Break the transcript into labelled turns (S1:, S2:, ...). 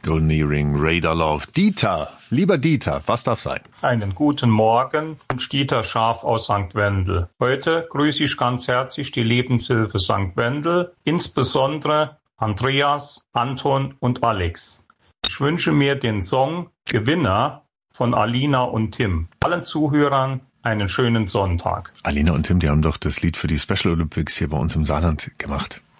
S1: Golden Radar Love. Dieter, lieber Dieter, was darf sein?
S2: Einen guten Morgen, Dieter Scharf aus St. Wendel. Heute grüße ich ganz herzlich die Lebenshilfe St. Wendel, insbesondere Andreas, Anton und Alex. Ich wünsche mir den Song Gewinner von Alina und Tim. Allen Zuhörern einen schönen Sonntag.
S1: Alina und Tim, die haben doch das Lied für die Special Olympics hier bei uns im Saarland gemacht.